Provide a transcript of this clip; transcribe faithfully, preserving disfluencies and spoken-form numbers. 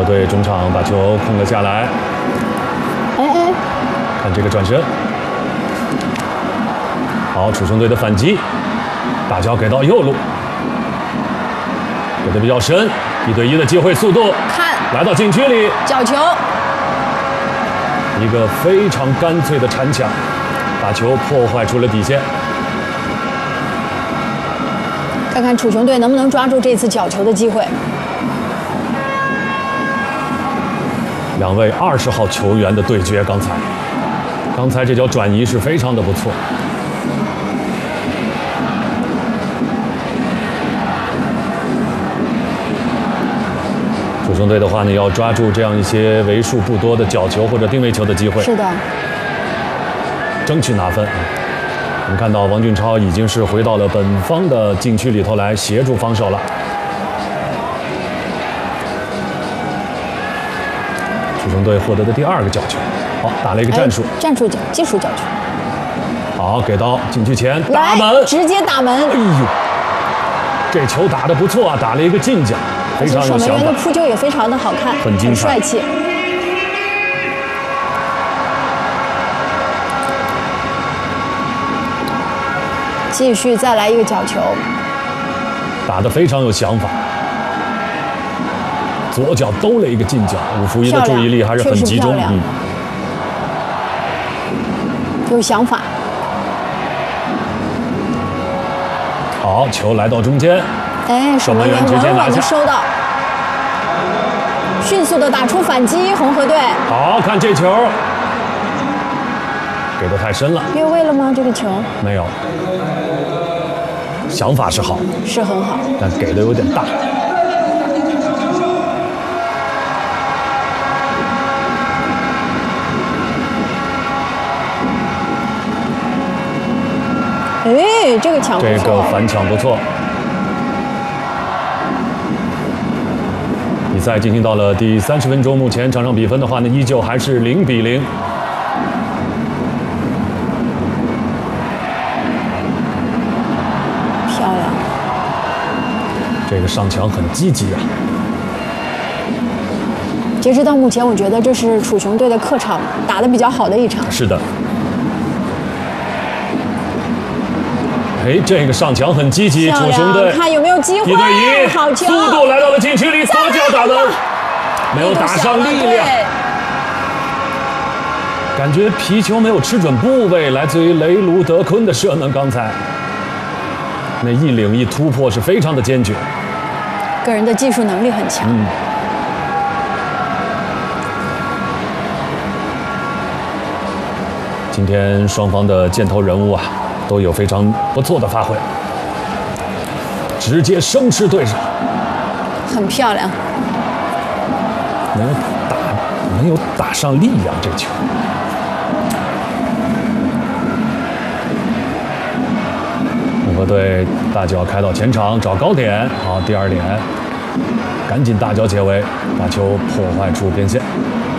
河队中场把球控了下来。 哎哎， 看这个转身。好，楚雄队的反击，大脚给到右路，给的比较深，一对一的机会，速度看来到禁区里， 角球， 一个非常干脆的铲抢，把球破坏出了底线。 看看楚雄队能不能抓住这次角球的机会。 两位二十号球员的对决，刚才，刚才这脚转移是非常的不错。楚雄队的话呢，要抓住这样一些为数不多的角球或者定位球的机会， 是的， 争取拿分。我们看到王俊超已经是回到了本方的禁区里头来协助防守了。楚雄队获得的第二个角球，好，打了一个战术， 哎、战术角，技术角球。 好，给到禁区前，打门， 直接打门。 哎呦，这球打得不错啊，打了一个近角，非常有想法。 守门员的扑救也非常的好看， 很精彩， 很帅气。继续再来一个角球， 打得非常有想法。左脚兜了一个近角，武福一的注意力还是很集中，嗯， 有想法。 好，球来到中间， 哎，守门员稳稳的收到，迅速的打出反击，红河队。 好看这球，给的太深了。 越位了吗？这个球没有，想法是好， 是很好， 但给的有点大。 哎，这个抢不错， 这个反抢不错。比赛进行到了第三十分钟，目前场上比分的话呢，依旧还是零比零。 漂亮！ 这个上抢很积极啊。 截止到目前，我觉得这是楚雄队的客场打得比较好的一场。 是的。哎，这个上抢很积极，楚雄队看有没有机会， 一对一， 好球， 速度来到了禁区里，左脚打的，没有打上力量，感觉皮球没有吃准部位，来自于雷卢德昆的射门，刚才那一领一突破是非常的坚决， 个人的技术能力很强。 嗯，今天双方的箭头人物啊，都有非常不错的发挥，直接生吃对手， 很漂亮。 没有打，没有打上力量这球。红河队大脚开到前场找高点，好，第二点，赶紧大脚解围，把球破坏出边线。